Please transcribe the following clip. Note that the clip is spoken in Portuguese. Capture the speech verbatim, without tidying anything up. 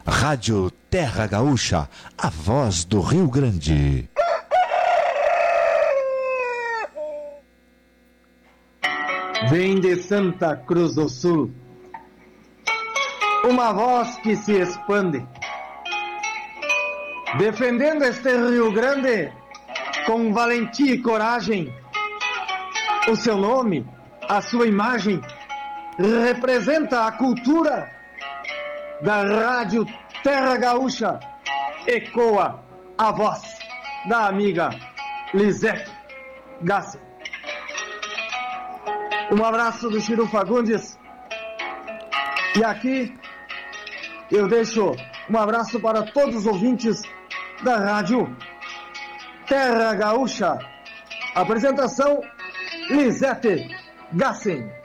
Rádio Terra Gaúcha, a voz do Rio Grande. Vem de Santa Cruz do Sul, uma voz que se expande, defendendo este Rio Grande com valentia e coragem. O seu nome, a sua imagem, representa a cultura da Rádio Terra Gaúcha. Ecoa a voz da amiga Lisete Gassi. Um abraço do Chiru Fagundes. E aqui eu deixo um abraço para todos os ouvintes da Rádio Terra Gaúcha. Apresentação: Lisete Gassen.